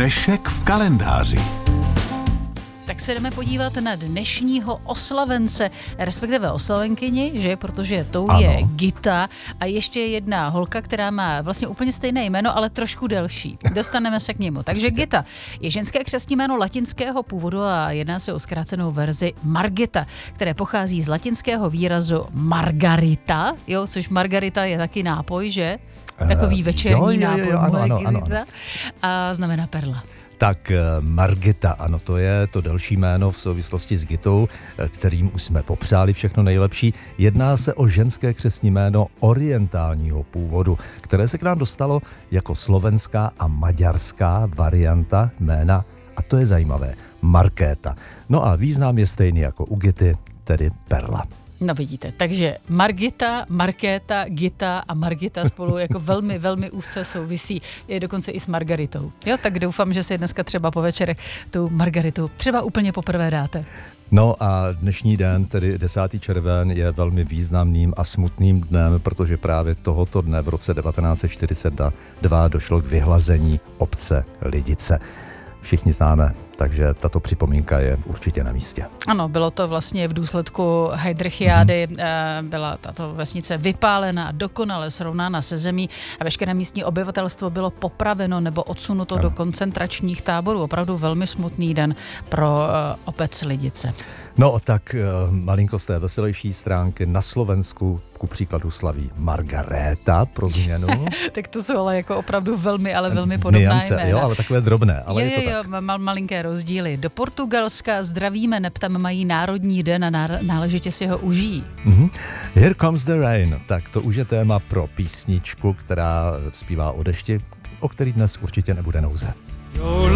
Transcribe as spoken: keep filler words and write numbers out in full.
Dnešek v kalendáři. Tak se jdeme podívat na dnešního oslavence, respektive oslavenkyni, že? Protože tou ano. je Gita a ještě jedna holka, která má vlastně úplně stejné jméno, ale trošku delší. Dostaneme se k němu. Takže Gita je ženské křestní jméno latinského původu a jedná se o zkrácenou verzi Margita, které pochází z latinského výrazu margarita, jo, což margarita je taky nápoj, že? Takový večerní jo, jo, jo, nápoj, jo, ano, ano, ano, margarita, a znamená perla. Tak Margita, ano, to je to další jméno v souvislosti s Gitou, kterým už jsme popřáli všechno nejlepší. Jedná se o ženské křestní jméno orientálního původu, které se k nám dostalo jako slovenská a maďarská varianta jména, a to je zajímavé, Markéta. No a význam je stejný jako u Gity, tedy perla. No vidíte, takže Margita, Markéta, Gita a Margita spolu jako velmi, velmi úzce souvisí, je dokonce i s Margaritou. Jo, tak doufám, že si dneska třeba po večerech tu Margaritu třeba úplně poprvé dáte. No a dnešní den, tedy desátý červen, je velmi významným a smutným dnem, protože právě tohoto dne v roce devatenáct set čtyřicet dva došlo k vyhlazení obce Lidice. Všichni známe, takže tato připomínka je určitě na místě. Ano, bylo to vlastně v důsledku Heydrichiády, mm-hmm. byla tato vesnice vypálena, dokonale srovnána se zemí a veškeré místní obyvatelstvo bylo popraveno nebo odsunuto ano. do koncentračních táborů. Opravdu velmi smutný den pro uh, obec Lidice. No tak uh, malinko z té veselější stránky na Slovensku ku příkladu slaví Margaréta pro změnu. Tak to jsou ale jako opravdu velmi, ale velmi podobná Niance, jména. jo, ale takové drobné, ale je, je to jo, tak. Mal, malinké rozdíly. Do Portugalska zdravíme, neb tam mají národní den a ná, náležitě si ho užijí. Mm-hmm. Here Comes the Rain, tak to už je téma pro písničku, která zpívá o dešti, o který dnes určitě nebude nouze.